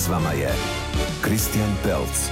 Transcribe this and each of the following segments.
S vama je Kristijan Pelc.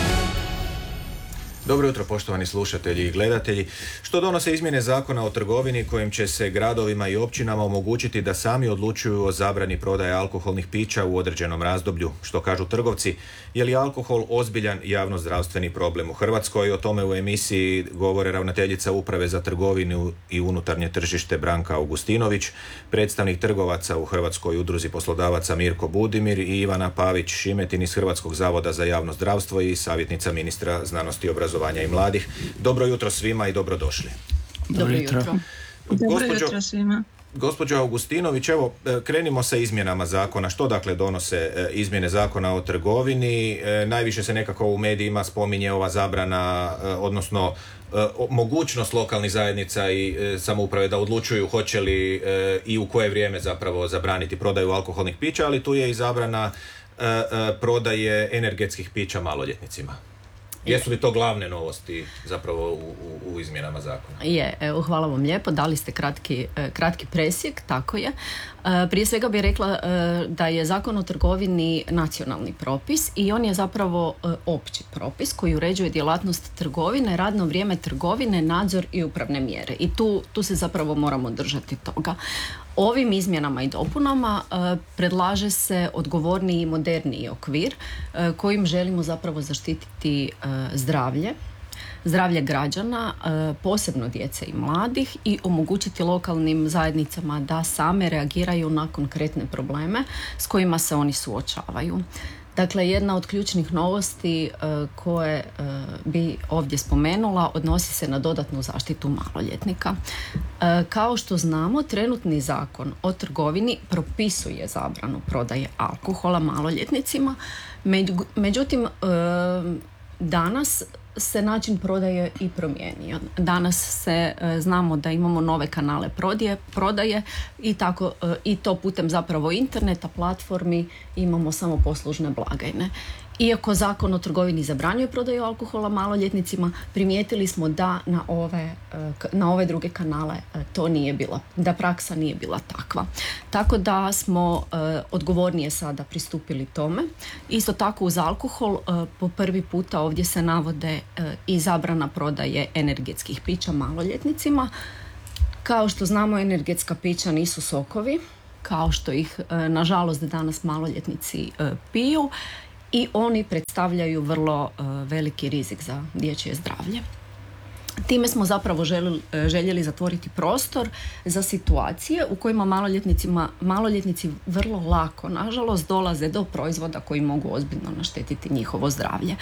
Dobro jutro, poštovani slušatelji i gledatelji. Što donose izmjene zakona o trgovini kojim će se gradovima i općinama omogućiti da sami odlučuju o zabrani prodaje alkoholnih pića u određenom razdoblju? Što kažu trgovci? Je li alkohol ozbiljan javnozdravstveni problem u Hrvatskoj? O tome u emisiji govore ravnateljica Uprave za trgovinu i unutarnje tržište Branka Augustinović, predstavnik trgovaca u Hrvatskoj udruzi poslodavaca Mirko Budimir i Ivana Pavić-Šimetin iz Hrvatskog zavoda za javno zdravstvo i savjetnica ministra znanosti i obrazovanja i mladih. Dobro jutro svima i dobrodošli. Dobro jutro. Dobro jutro svima. Gospođo Augustinović, evo, krenimo sa izmjenama zakona. Što dakle donose izmjene zakona o trgovini? Najviše se nekako u medijima spominje ova zabrana, odnosno mogućnost lokalnih zajednica i samouprave da odlučuju hoće li i u koje vrijeme zapravo zabraniti prodaju alkoholnih pića, ali tu je i zabrana prodaje energetskih pića maloljetnicima. Jesu li to glavne novosti zapravo u izmjenama zakona? Hvala vam lijepo, dali ste kratki presjek, tako je. Prije svega bih rekla da je Zakon o trgovini nacionalni propis i on je zapravo opći propis koji uređuje djelatnost trgovine, radno vrijeme trgovine, nadzor i upravne mjere. I tu se zapravo moramo držati toga. Ovim izmjenama i dopunama predlaže se odgovorniji i moderniji okvir kojim želimo zapravo zaštititi zdravlje građana, posebno djece i mladih, i omogućiti lokalnim zajednicama da same reagiraju na konkretne probleme s kojima se oni suočavaju. Dakle, jedna od ključnih novosti koje bi ovdje spomenula odnosi se na dodatnu zaštitu maloljetnika. Kao što znamo, trenutni Zakon o trgovini propisuje zabranu prodaje alkohola maloljetnicima, međutim, danas se način prodaje i promijenio. Danas znamo da imamo nove kanale prodaje i to putem zapravo interneta, platformi, imamo samoposlužne blagajne. Iako Zakon o trgovini zabranjuje prodaju alkohola maloljetnicima, primijetili smo da na ove druge kanale da praksa nije bila takva. Tako da smo odgovornije sada pristupili tome. Isto tako uz alkohol po prvi puta ovdje se navode i zabrana prodaje energetskih pića maloljetnicima. Kao što znamo, energetska pića nisu sokovi, kao što ih nažalost danas maloljetnici piju, i oni predstavljaju vrlo veliki rizik za dječje zdravlje. Time smo zapravo željeli zatvoriti prostor za situacije u kojima maloljetnici vrlo lako, nažalost, dolaze do proizvoda koji mogu ozbiljno naštetiti njihovo zdravlje.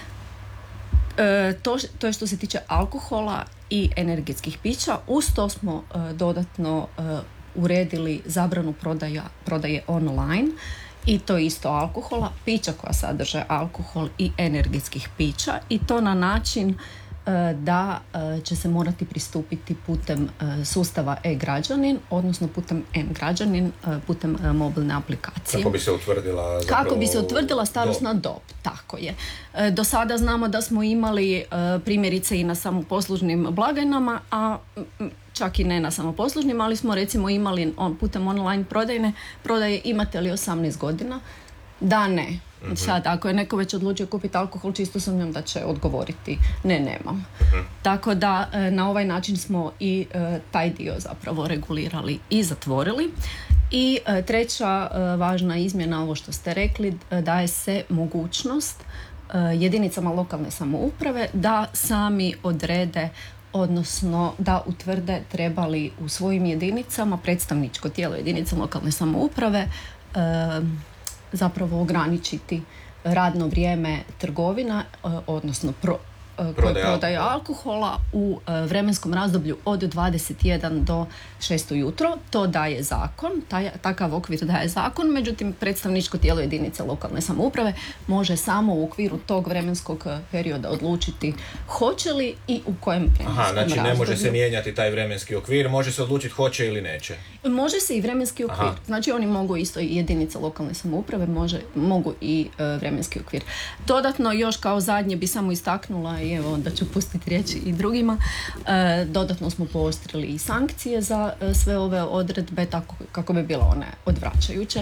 To je što se tiče alkohola i energetskih pića. Uz to smo dodatno uredili zabranu prodaje online, i to isto alkohola, pića koja sadrže alkohol i energetskih pića, i to na način da će se morati pristupiti putem sustava e-građanin, odnosno putem m-građanin, putem mobilne aplikacije. Kako bi se utvrdila starosna dob, tako je. Do sada znamo da smo imali primjerice i na samoposlužnim blagajnama, a čak i ne na samoposlužnim, ali smo recimo imali putem online prodaje imate li 18 godina? Da, ne. Mm-hmm. Sad, ako je neko već odlučio kupiti alkohol, čisto sumnjam da će odgovoriti ne, nemam. Mm-hmm. Tako da na ovaj način smo i taj dio zapravo regulirali i zatvorili. I treća važna izmjena, ovo što ste rekli, daje se mogućnost jedinicama lokalne samouprave da sami odrede, odnosno da utvrde trebali u svojim jedinicama, predstavničko tijelo jedinica lokalne samouprave zapravo ograničiti radno vrijeme trgovina, odnosno prodaje alkohola u vremenskom razdoblju od 21 do 6 ujutro. To daje zakon, takav okvir daje zakon, međutim predstavničko tijelo jedinice lokalne samouprave može samo u okviru tog vremenskog perioda odlučiti hoće li i u kojem vremenskom razdoblju. Znači ne može se mijenjati taj vremenski okvir, može se odlučiti hoće ili neće. Može se i vremenski okvir. Aha. Znači oni mogu isto, i jedinice lokalne samouprave mogu i vremenski okvir. Dodatno još kao zadnje bi samo istaknula, i evo onda ću pustiti riječi i drugima, dodatno smo pooštrili i sankcije za sve ove odredbe tako kako bi bile one odvraćajuće.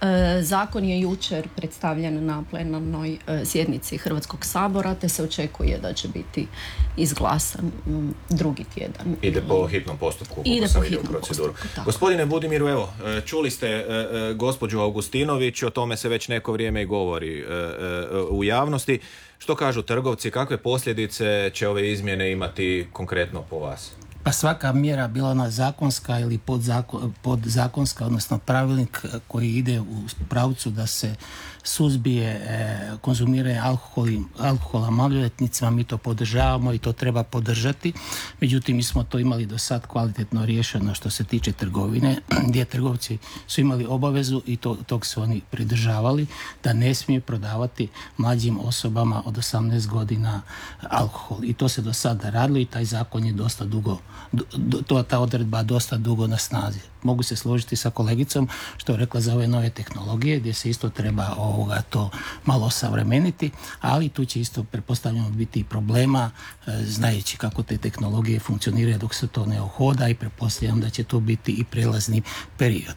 Zakon je jučer predstavljen na plenarnoj sjednici Hrvatskog sabora, te se očekuje da će biti izglasan drugi tjedan. Ide po hitnom postupku. Ide po hitnom proceduru. Postupku, gospodine Budimiru, evo, čuli ste gospođu Augustinović, o tome se već neko vrijeme i govori u javnosti. Što kažu trgovci, kakve posljedice će ove izmjene imati konkretno po vas? Pa svaka mjera, bila ona zakonska ili podzakonska, odnosno pravilnik koji ide u pravcu da se suzbije konzumiranje alkohola maloljetnicima, mi to podržavamo i to treba podržati. Međutim, mi smo to imali do sad kvalitetno riješeno što se tiče trgovine, gdje trgovci su imali obavezu i tog su oni pridržavali, da ne smiju prodavati mlađim osobama od 18 godina alkohol. I to se do sada radilo i taj zakon je dosta dugo, ta odredba dosta dugo na snazi. Mogu se složiti sa kolegicom što je rekla za ove nove tehnologije gdje se isto treba to malo savremeniti, ali tu će isto pretpostavljamo biti i problema znajući kako te tehnologije funkcioniraju dok se to ne uhoda i pretpostavljam da će to biti i prelazni period.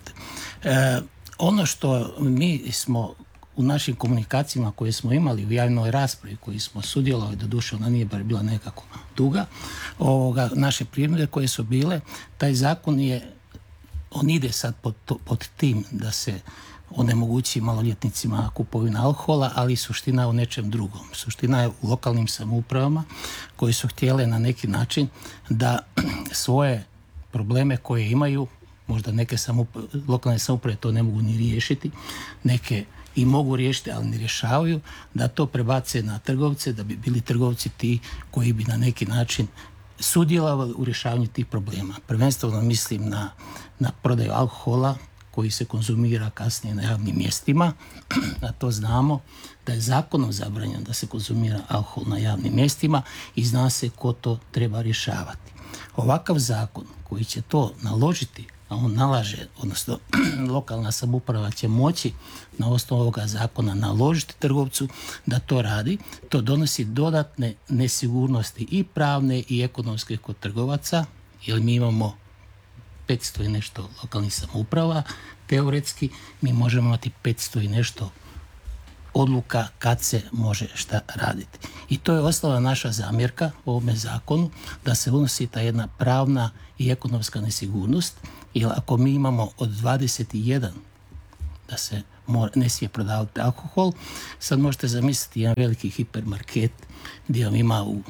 Ono što mi smo u našim komunikacijama koje smo imali u javnoj raspravi koji smo sudjelovali, doduše ona nije bar bila nekako duga, naše primjere koje su bile, taj zakon on ide sad pod tim da se onemogući maloljetnicima kupovina alkohola, ali suština je u nečem drugom. Suština je u lokalnim samoupravama koji su htjele na neki način da svoje probleme koje imaju, možda neke lokalne samouprave to ne mogu ni riješiti, neke i mogu riješiti, ali ne rješavaju, da to prebace na trgovce, da bi bili trgovci ti koji bi na neki način sudjelovali u rješavanju tih problema. Prvenstveno mislim na prodaju alkohola koji se konzumira kasnije na javnim mjestima, a to znamo da je zakonom zabranjeno da se konzumira alkohol na javnim mjestima i zna se ko to treba rješavati. Ovakav zakon koji će to naložiti, a on nalaže, odnosno lokalna samouprava će moći na osnovu ovoga zakona naložiti trgovcu da to radi, to donosi dodatne nesigurnosti i pravne i ekonomske kod trgovaca, jer mi imamo 500 i nešto lokalnih samouprava, teoretski mi možemo imati 500 i nešto odluka kad se može šta raditi. I to je ostala naša zamjerka u ovome zakonu, da se unosi ta jedna pravna i ekonomska nesigurnost, jer ako mi imamo od 21 da se ne smije prodavati alkohol, sad možete zamisliti jedan veliki hipermarket gdje on ima u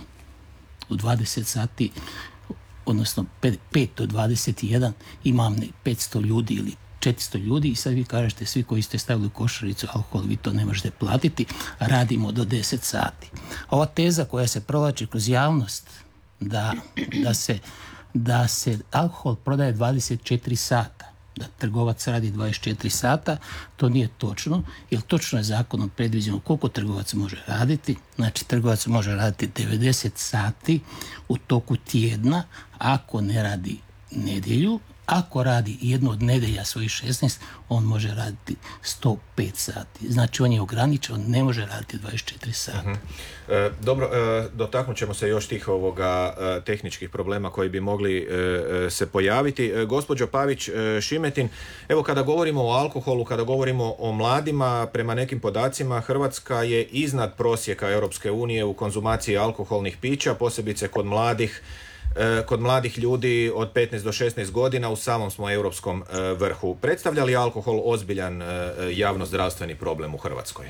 20 sati, odnosno 5 do 21 imam 500 ljudi ili 400 ljudi i sad vi kažete svi koji ste stavili u košaricu alkohol, vi to ne možete platiti, radimo do 10 sati. Ova teza koja se provlači kroz javnost da se alkohol prodaje 24 sata, da trgovac radi 24 sata, to nije točno, jer točno je zakonom predviđeno koliko trgovac može raditi. Znači, trgovac može raditi 90 sati u toku tjedna, ako ne radi nedjelju. Ako radi jednu od nedjelja svojih 16, on može raditi 105 sati. Znači, on je ograničen, on ne može raditi 24 sata. Uh-huh. Dobro, dotaknut ćemo se još tih tehničkih problema koji bi mogli se pojaviti. Gospođo Pavić Šimetin, evo kada govorimo o alkoholu, kada govorimo o mladima, prema nekim podacima Hrvatska je iznad prosjeka Europske unije u konzumaciji alkoholnih pića, posebice kod mladih ljudi od 15 do 16 godina u samom smo europskom vrhu. Predstavlja li alkohol ozbiljan javno-zdravstveni problem u Hrvatskoj?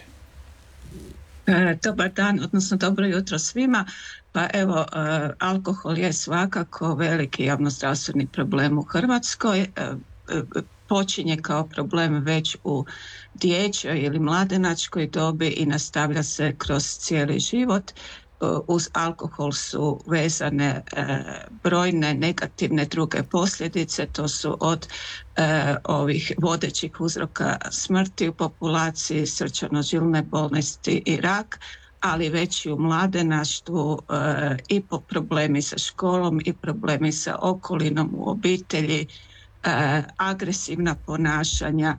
Dobar dan, odnosno dobro jutro svima. Pa evo, alkohol je svakako veliki javno-zdravstveni problem u Hrvatskoj. Počinje kao problem već u dječjoj ili mladenačkoj dobi i nastavlja se kroz cijeli život. Uz alkohol su vezane brojne negativne druge posljedice, to su od ovih vodećih uzroka smrti u populaciji, srčano-žilne bolesti i rak, ali već i u mladenaštvu i problemi sa školom i problemi sa okolinom u obitelji, agresivna ponašanja,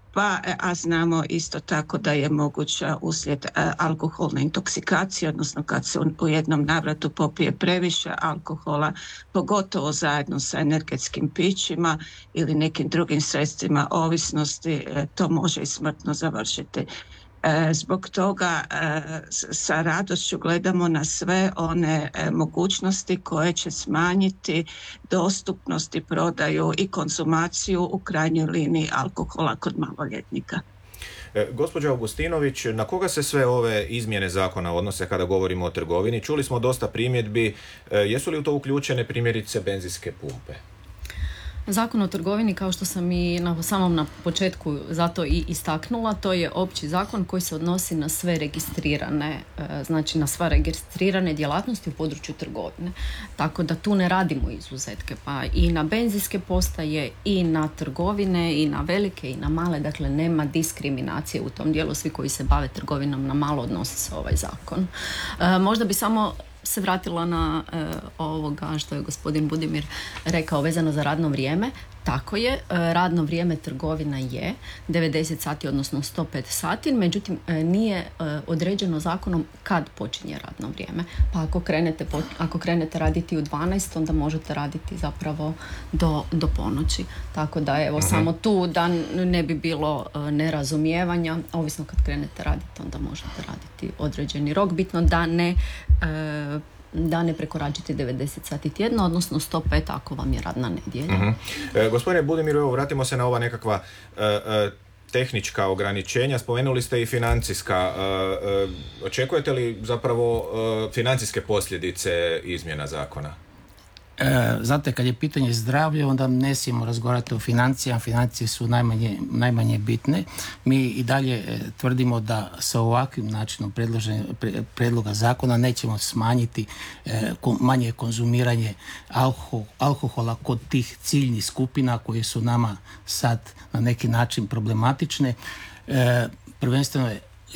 a znamo isto tako da je moguća uslijed alkoholne intoksikacije, odnosno kad se u jednom navratu popije previše alkohola, pogotovo zajedno sa energetskim pićima ili nekim drugim sredstvima ovisnosti, to može i smrtno završiti. Zbog toga sa radošću gledamo na sve one mogućnosti koje će smanjiti dostupnost i prodaju i konzumaciju u krajnjoj liniji alkohola kod maloljetnika. Gospođa Augustinović, na koga se sve ove izmjene zakona odnose kada govorimo o trgovini? Čuli smo dosta primjedbi. Jesu li u to uključene primjerice benzinske pumpe? Zakon o trgovini, kao što sam i na početku zato i istaknula, to je opći zakon koji se odnosi na sve registrirane, znači na sva registrirane djelatnosti u području trgovine. Tako da tu ne radimo izuzetke, pa i na benzinske postaje, i na trgovine, i na velike, i na male, dakle nema diskriminacije u tom dijelu, svi koji se bave trgovinom na malo odnosi se ovaj zakon. Možda bi samo se vratila na ovoga što je gospodin Budimir rekao vezano za radno vrijeme. Tako je, radno vrijeme trgovina je 90 sati, odnosno 105 sati, međutim nije određeno zakonom kad počinje radno vrijeme. Pa ako krenete raditi u 12, onda možete raditi zapravo do ponoći. Tako da evo, samo tu da ne bi bilo nerazumijevanja, ovisno kad krenete raditi, onda možete raditi određeni rok. Bitno da ne prekoračite 90 sati tjedno, odnosno 105 ako vam je radna nedjelja. Gospodine Budimiru, evo vratimo se na ova nekakva tehnička ograničenja. Spomenuli ste i financijska. Očekujete li zapravo financijske posljedice izmjena zakona? Znate, kad je pitanje zdravlja, onda ne smijemo razgovarati o financijama. Financije su najmanje bitne. Mi i dalje tvrdimo da sa ovakvim načinom predloga zakona nećemo smanjiti manje konzumiranje alkohola kod tih ciljnih skupina koje su nama sad na neki način problematične. Prvenstveno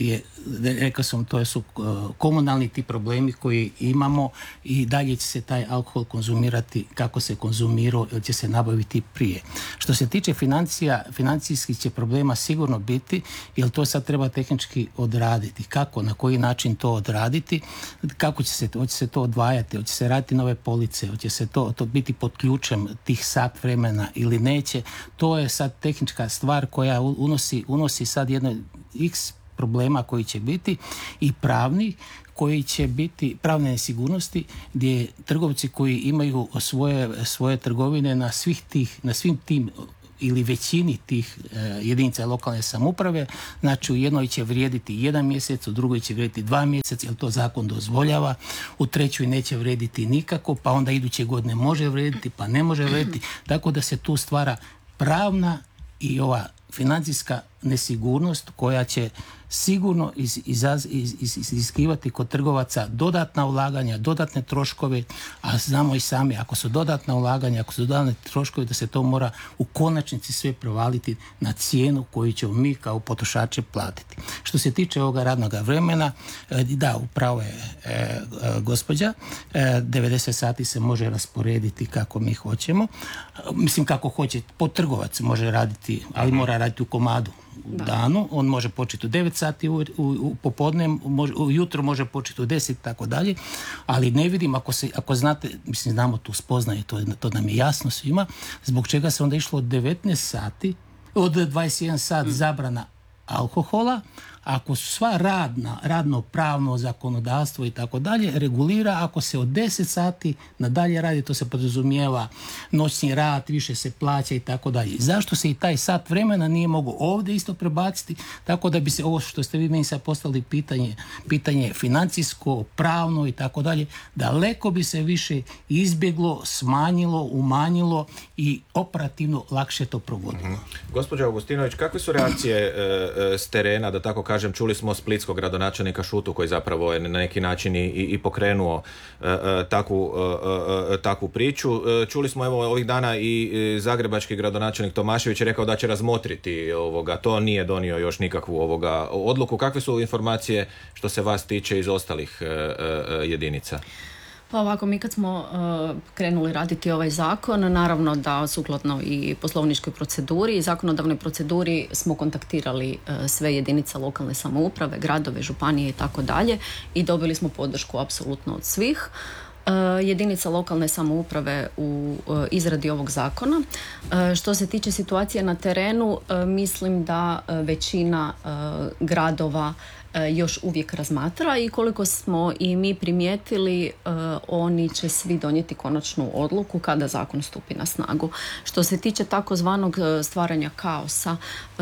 rekao sam, to su komunalni ti problemi koji imamo i dalje će se taj alkohol konzumirati kako se konzumirao ili će se nabaviti prije. Što se tiče financijskih će problema sigurno biti, jer to sad treba tehnički odraditi. Kako, na koji način to odraditi, kako će se to odvajati, hoće se raditi nove police, hoće se to biti pod ključem tih sat vremena ili neće. To je sad tehnička stvar koja unosi sad jedno x problema koji će biti i koji će biti pravne nesigurnosti, gdje trgovci koji imaju svoje trgovine na svim tim ili većini tih jedinica lokalne samouprave, znači u jednoj će vrijediti 1 mjesec, u drugoj će vrijediti 2 mjeseca, jer to zakon dozvoljava, u trećoj neće vrijediti nikako, pa onda iduće godine može vrijediti, pa ne može vrijediti, tako da se tu stvara pravna i ova financijska nesigurnost koja će sigurno iziskivati kod trgovaca dodatna ulaganja, dodatne troškove, a znamo i sami, ako su dodatna ulaganja, ako su dodatne troškove, da se to mora u konačnici sve provaliti na cijenu koju ćemo mi kao potrošači platiti. Što se tiče ovoga radnog vremena, da, upravo je gospođa, 90 sati se može rasporediti kako mi hoćemo, mislim kako hoće, trgovac može raditi, ali mora raditi u komadu. Danu, on može početi u 9 sati u popodne, ujutro može početi u 10 tako dalje, ali ne vidim, ako znate, mislim znamo tu spoznaju, to nam je jasno svima, zbog čega se onda išlo od 19 sati, od 21 sat zabrana alkohola, ako su sva radno-pravno zakonodavstvo i tako dalje regulira, ako se od 10 sati nadalje radi, to se podrazumijeva noćni rad, više se plaća i tako dalje. Zašto se i taj sat vremena nije mogao ovdje isto prebaciti, tako da bi se ovo što ste vi meni sad postavili pitanje financijsko, pravno i tako dalje, daleko bi se više izbjeglo, smanjilo, umanjilo i operativno lakše to provodilo. Gospođa Augustinović, kakve su reakcije s terena, da tako kažem, čuli smo splitskog gradonačelnika Šutu koji zapravo je na neki način i pokrenuo takvu priču. Čuli smo evo ovih dana i zagrebački gradonačelnik Tomašević je rekao da će razmotriti to nije donio još nikakvu odluku. Kakve su informacije što se vas tiče iz ostalih jedinica? Pa ovako, mi kad smo krenuli raditi ovaj zakon, naravno da sukladno i poslovničkoj proceduri i zakonodavnoj proceduri smo kontaktirali sve jedinice lokalne samouprave, gradove, županije i tako dalje i dobili smo podršku apsolutno od svih jedinica lokalne samouprave u izradi ovog zakona. Što se tiče situacije na terenu, mislim da većina gradova još uvijek razmatra i koliko smo i mi primijetili, oni će svi donijeti konačnu odluku kada zakon stupi na snagu. Što se tiče takozvanog stvaranja kaosa,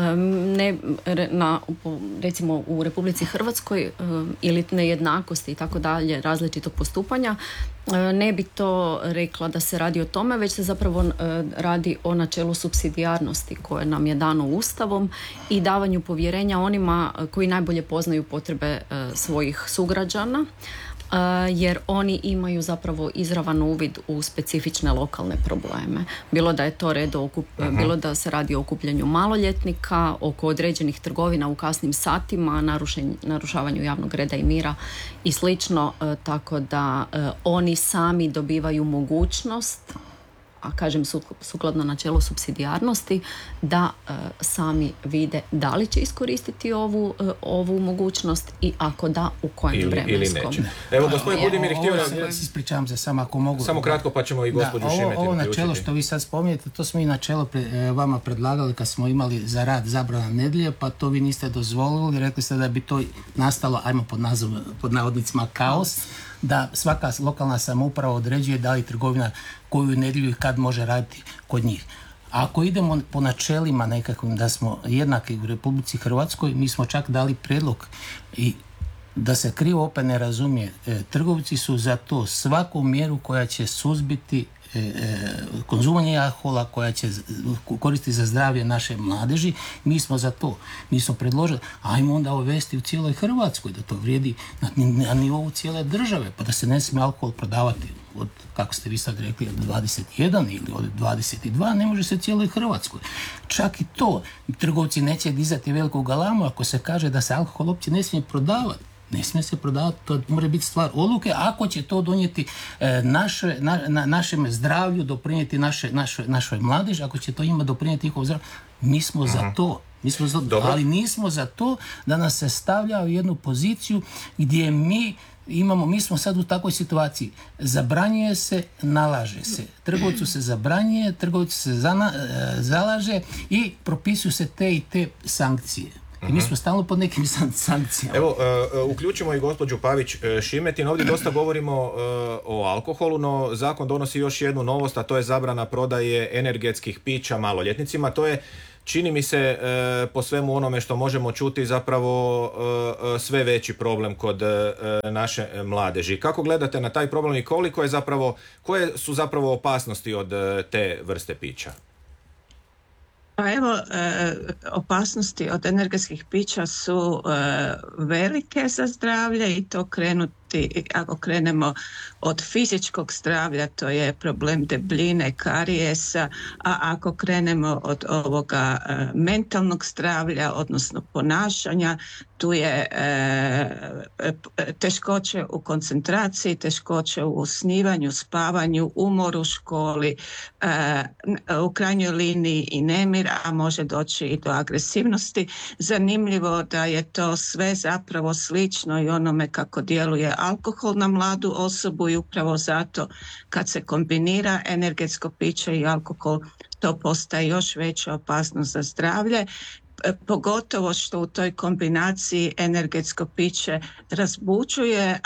recimo u Republici Hrvatskoj ili nejednakosti i tako dalje, različitog postupanja, ne bi to rekla da se radi o tome, već se zapravo radi o načelu supsidijarnosti koje nam je dano Ustavom i davanju povjerenja onima koji najbolje poznaju potrebe svojih sugrađana, jer oni imaju zapravo izravan uvid u specifične lokalne probleme. Bilo da je to bilo da se radi o okupljanju maloljetnika, oko određenih trgovina u kasnim satima, narušavanju javnog reda i mira i slično, tako da oni sami dobivaju mogućnost, a kažem sukladno načelu supsidijarnosti, da sami vide da li će iskoristiti ovu mogućnost i ako da, u kojem vremenskom. Ili neće. Evo, gospodin Budimir, ispričavam se samo ako mogu. Samo kratko pa ćemo i gospođu Šimetin uključiti. Ovo načelo što vi sad spominjete, to smo i načelo vama predlagali kad smo imali za rad zabrana nedjelje, pa to vi niste dozvolili, rekli ste da bi to nastalo, ajmo pod navodnicima, kaos, da svaka lokalna samouprava određuje da li trgovina koju nedjelju i kad može raditi kod njih. A ako idemo po načelima nekakvim da smo jednaki u Republici Hrvatskoj, mi smo čak dali prijedlog i da se krivo opet ne razumije, trgovci su za to svaku mjeru koja će suzbiti konzumiranje alkohola, koja će koristiti za zdravlje naše mladeži, mi smo za to. Mi smo predložili, ajmo onda uvesti u cijeloj Hrvatskoj, da to vrijedi na nivou cijele države, pa da se ne smije alkohol prodavati od, kako ste vi sad rekli, od 21 ili od 22, ne može se cijeloj Hrvatskoj. Čak i to, trgovci neće dizati veliku galamu ako se kaže da se alkohol uopće ne smije prodavati. Ne smije se prodavati, to mora biti stvar odluke, ako će to donijeti našem zdravlju, doprinijeti našoj mladeži, ako će to ima doprinijeti njihovom zdravlju, mi smo za to. Ali nismo za to da nas se stavlja u jednu poziciju gdje mi smo sad u takvoj situaciji. Zabranjuje se, nalaže se. Trgovcu se zabranjuje, trgovcu se zalaže i propisuju se te i te sankcije. I mi smo stalno pod nekim sankcijama. Evo, uključimo i gospođu Pavić Šimetin. Ovdje dosta govorimo o alkoholu, no zakon donosi još jednu novost, a to je zabrana prodaje energetskih pića maloljetnicima. To je, čini mi se, po svemu onome što možemo čuti, zapravo sve veći problem kod naše mladeži. Kako gledate na taj problem i koje su zapravo opasnosti od te vrste pića? Pa evo, opasnosti od energetskih pića su velike za zdravlje i to ako krenemo od fizičkog zdravlja, to je problem debljine, karijesa, a ako krenemo od ovoga mentalnog zdravlja, odnosno ponašanja, tu je teškoće u koncentraciji, teškoće u usnivanju, spavanju, umor u školi, u krajnjoj liniji i nemir, a može doći i do agresivnosti. Zanimljivo da je to sve zapravo slično i onome kako djeluje alkohol na mladu osobu i upravo zato kad se kombinira energetsko piće i alkohol, to postaje još veća opasnost za zdravlje. Pogotovo što u toj kombinaciji energetsko piće razbuđuje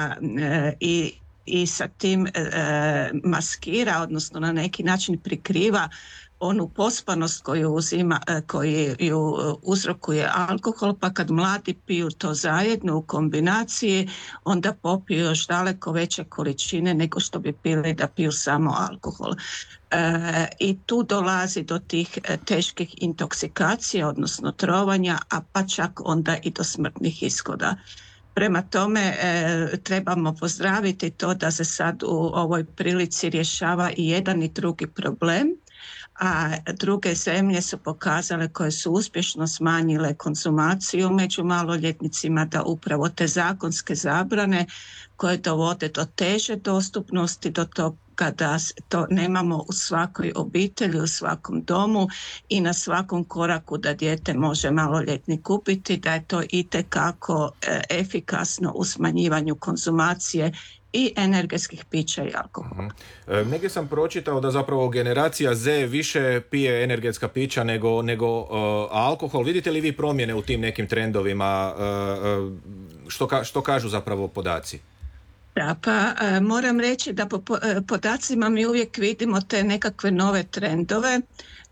i sa tim maskira, odnosno na neki način prikriva onu pospanost koju uzrokuje alkohol, pa kad mladi piju to zajedno u kombinaciji, onda popiju još daleko veće količine nego što bi pili da piju samo alkohol. I tu dolazi do tih teških intoksikacija, odnosno trovanja, a pa čak onda i do smrtnih ishoda. Prema tome trebamo pozdraviti to da se sad u ovoj prilici rješava i jedan i drugi problem, a druge zemlje su pokazale koje su uspješno smanjile konzumaciju među maloljetnicima da upravo te zakonske zabrane koje dovode do teže dostupnosti, do toga da to nemamo u svakoj obitelji, u svakom domu i na svakom koraku da dijete može maloljetnik kupiti, da je to itekako efikasno u smanjivanju konzumacije i energetskih pića i alkohola. Negdje sam pročitao da zapravo generacija Z više pije energetska pića nego alkohol. Vidite li vi promjene u tim nekim trendovima? Što kažu zapravo podaci? Da, pa moram reći da po podacima mi uvijek vidimo te nekakve nove trendove.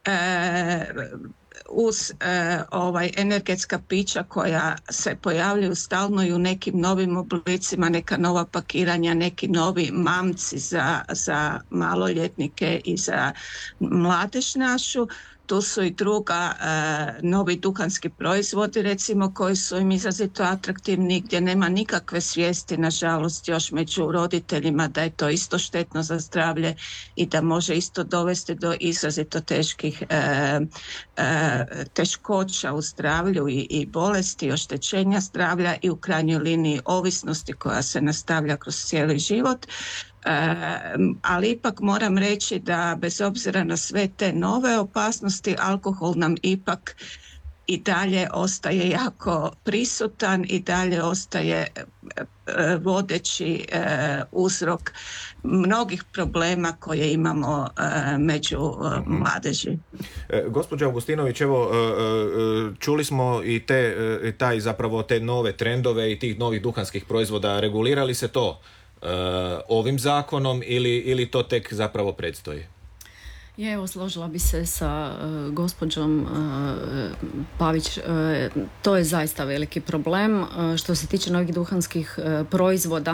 Uz energetska pića koja se pojavljuju stalno i u nekim novim oblicima, neka nova pakiranja, neki novi mamci za maloljetnike i za mladež našu. Tu su i novi duhanski proizvodi recimo koji su im izrazito atraktivni, gdje nema nikakve svijesti nažalost još među roditeljima da je to isto štetno za zdravlje i da može isto dovesti do izrazito teških teškoća u zdravlju i bolesti, oštećenja zdravlja i u krajnjoj liniji ovisnosti koja se nastavlja kroz cijeli život. Ali ipak moram reći da bez obzira na sve te nove opasnosti, alkohol nam ipak i dalje ostaje jako prisutan i dalje ostaje vodeći uzrok mnogih problema koje imamo među mladeži. Gospođo Augustinović, evo čuli smo i taj zapravo te nove trendove i tih novih duhanskih proizvoda. Regulirali se to ovim zakonom ili to tek zapravo predstoji? Evo, složila bi se sa gospođom Pavić, to je zaista veliki problem. Što se tiče novih duhanskih proizvoda,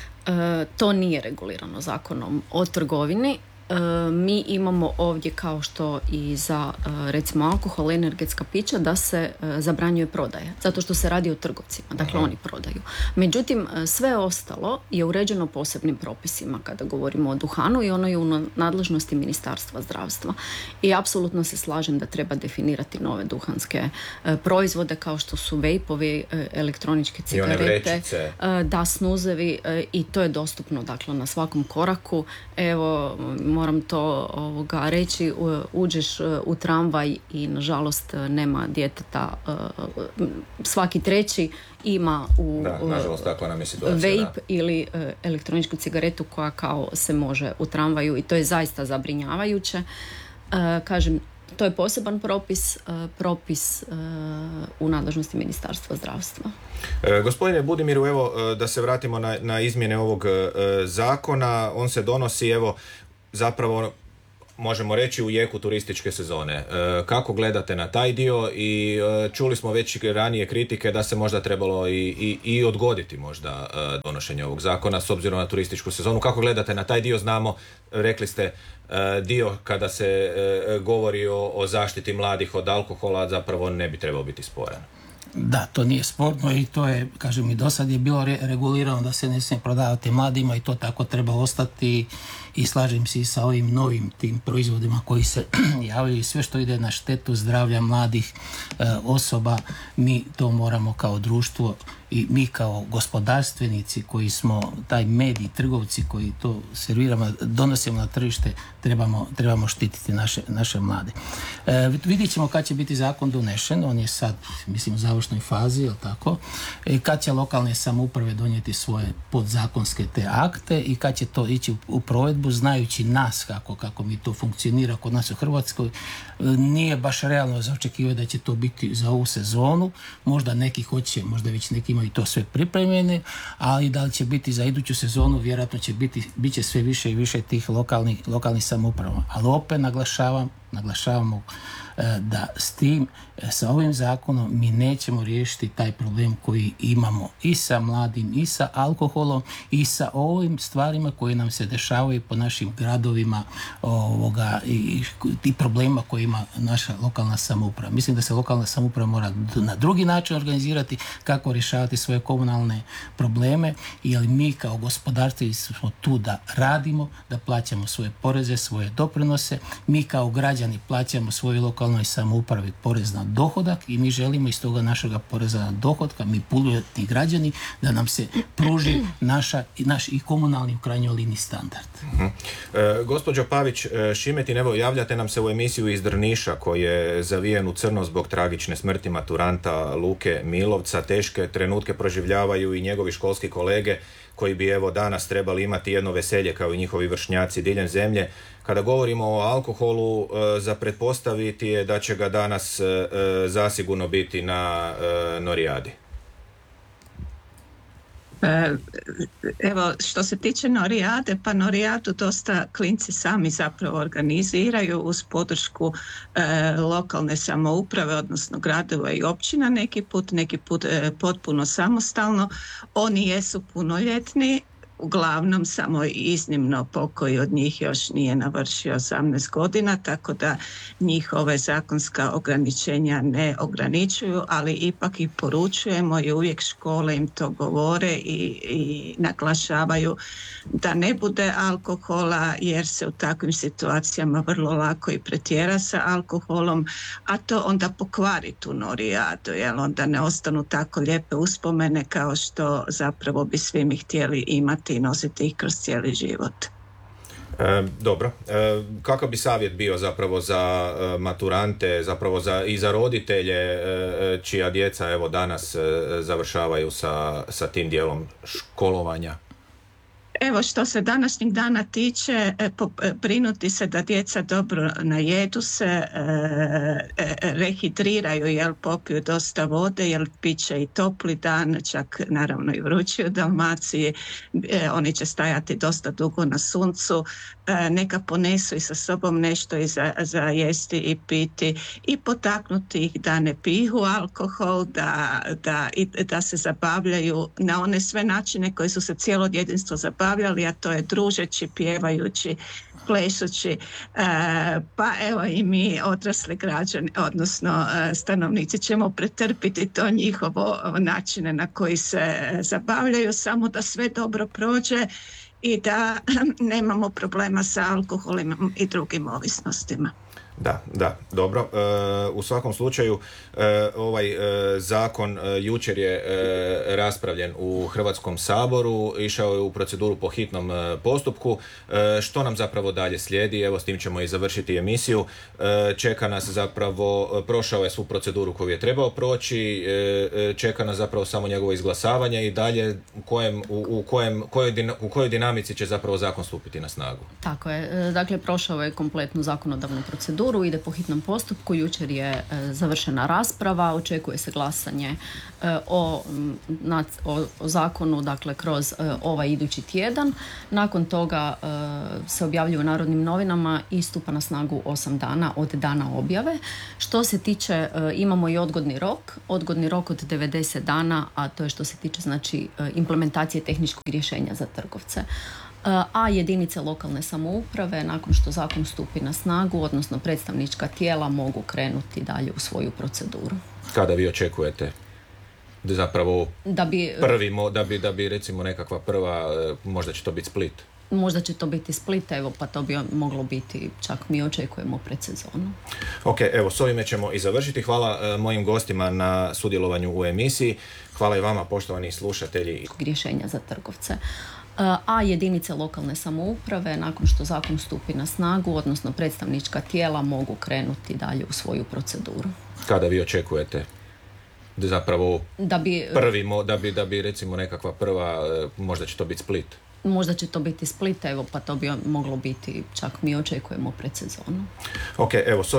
to nije regulirano zakonom o trgovini. Mi imamo ovdje, kao što i za recimo alkohol, energetska pića, da se zabranjuje prodaje, zato što se radi o trgovcima, dakle oni prodaju. Međutim, sve ostalo je uređeno posebnim propisima kada govorimo o duhanu i ono je u nadležnosti Ministarstva zdravstva. I apsolutno se slažem da treba definirati nove duhanske proizvode kao što su vejpovi, elektroničke cigarete, da, snuzevi, i to je dostupno dakle na svakom koraku. Evo, moram to reći, uđeš u tramvaj i nažalost nema djeteta, svaki treći ima nažalost, takva nam je situacija, vape ili elektroničku cigaretu koja kao se može u tramvaju i to je zaista zabrinjavajuće. Kažem, to je poseban propis u nadležnosti Ministarstva zdravstva. Gospodine Budimiru, evo da se vratimo na izmjene ovog zakona. On se donosi, evo, zapravo možemo reći u jeku turističke sezone. Kako gledate na taj dio? I čuli smo već ranije kritike da se možda trebalo i odgoditi možda donošenje ovog zakona s obzirom na turističku sezonu. Kako gledate na taj dio? Znamo, rekli ste, dio kada se govori o zaštiti mladih od alkohola zapravo ne bi trebao biti sporan. Da, to nije sporno i to je, kažem, i do sad je bilo regulirano da se ne smije prodavati mladima i to tako treba ostati i slažem se i sa ovim novim tim proizvodima koji se javljaju i sve što ide na štetu zdravlja mladih osoba, mi to moramo kao društvo i mi kao gospodarstvenici koji smo taj medij, trgovci koji to serviramo, donosimo na tržište, trebamo štititi naše mlade. Vidjet ćemo kad će biti zakon donešen, on je sad, mislim, u završnoj fazi, jel tako? Kad će lokalne samouprave donijeti svoje podzakonske te akte i kad će to ići u provedbu, znajući nas kako mi to funkcionira kod nas u Hrvatskoj, nije baš realno za očekivati da će to biti za ovu sezonu, možda neki hoće, možda već neki imaju to sve pripremljene, ali da li će biti za iduću sezonu, vjerojatno će bit će sve više i više tih lokalnih samouprava. Ali opet naglašavamo da sa ovim zakonom mi nećemo riješiti taj problem koji imamo i sa mladim, i sa alkoholom, i sa ovim stvarima koje nam se dešavaju po našim gradovima i problema koje ima naša lokalna samouprava. Mislim da se lokalna samouprava mora na drugi način organizirati kako rješavati svoje komunalne probleme, jer mi kao gospodarstvenici smo tu da radimo, da plaćamo svoje poreze, svoje doprinose. Mi kao građani građani plaćamo svojoj lokalnoj samoupravi porez na dohodak i mi želimo iz toga našega poreza na dohotka, mi punoljetni građani, da nam se pruži naš i komunalni u krajnjoj liniji standard. Gospođo Pavić Šimetin, evo javljate nam se u emisiju iz Drniša koji je zavijen u crno zbog tragične smrti maturanta Luke Milovca. Teške trenutke proživljavaju i njegovi školski kolege koji bi evo danas trebali imati jedno veselje kao i njihovi vršnjaci diljem zemlje. Kada govorimo o alkoholu, za pretpostaviti je da će ga danas zasigurno biti na Norijadi. Evo, što se tiče Norijade, pa Norijadu dosta klinci sami zapravo organiziraju uz podršku lokalne samouprave, odnosno gradova i općina neki put potpuno samostalno. Oni jesu punoljetni, uglavnom samo iznimno pokoji od njih još nije navršio 18 godina, tako da njih ove zakonska ograničenja ne ograničuju, ali ipak ih poručujemo i uvijek škole im to govore i naglašavaju da ne bude alkohola, jer se u takvim situacijama vrlo lako i pretjera sa alkoholom, a to onda pokvari tu Norijadu, jer onda ne ostanu tako lijepe uspomene kao što zapravo bi svi mi htjeli imati i nositi ih kroz cijeli život. Dobro. Kakav bi savjet bio zapravo za maturante, zapravo i za roditelje čija djeca evo danas završavaju sa tim dijelom školovanja? Evo, što se današnjeg dana tiče, brinuti se da djeca dobro najedu se, rehidriraju, jer popiju dosta vode, jer piće i topli dan, čak naravno i vrući u Dalmaciji, oni će stajati dosta dugo na suncu, neka ponesu i sa sobom nešto i za jesti i piti i potaknuti ih da ne piju alkohol, da se zabavljaju na one sve načine koji su se cijelo djetinjstvo zabavljali, a to je družeći, pjevajući, plešući, pa evo i mi odrasli građani, odnosno stanovnici ćemo pretrpiti to njihovo načine na koji se zabavljaju, samo da sve dobro prođe i da nemamo problema sa alkoholom i drugim ovisnostima. Da, dobro. U svakom slučaju ovaj zakon jučer je raspravljen u Hrvatskom saboru, išao je u proceduru po hitnom postupku. Što nam zapravo dalje slijedi? Evo, s tim ćemo i završiti emisiju. Čeka nas zapravo, prošao je svu proceduru koju je trebao proći, čeka nas zapravo samo njegovo izglasavanje i dalje u kojoj dinamici će zapravo zakon stupiti na snagu. Tako je. Dakle, prošao je kompletnu zakonodavnu proceduru, ide po hitnom postupku, jučer je završena rasprava, očekuje se glasanje o zakonu, dakle, kroz ovaj idući tjedan. Nakon toga se objavljuje u Narodnim novinama i stupa na snagu 8 dana od dana objave. Što se tiče, imamo i odgodni rok od 90 dana, a to je što se tiče znači implementacije tehničkog rješenja za trgovce. A jedinice lokalne samouprave nakon što zakon stupi na snagu, odnosno predstavnička tijela, mogu krenuti dalje u svoju proceduru. Kada vi očekujete da zapravo da bi recimo nekakva prva, možda će to biti Split? Možda će to biti Split, evo, pa to bi moglo biti, čak mi očekujemo predsezonu. Ok, evo, s ovime ćemo i završiti. Hvala mojim gostima na sudjelovanju u emisiji. Hvala i vama, poštovani slušatelji. Rješenja za trgovce. A jedinice lokalne samouprave nakon što zakon stupi na snagu, odnosno predstavnička tijela, mogu krenuti dalje u svoju proceduru. Kada vi očekujete da zapravo da bi recimo nekakva prva, možda će to biti Split? Možda će to biti Split, evo, pa to bi moglo biti, čak mi očekujemo predsezonu. Ok, evo,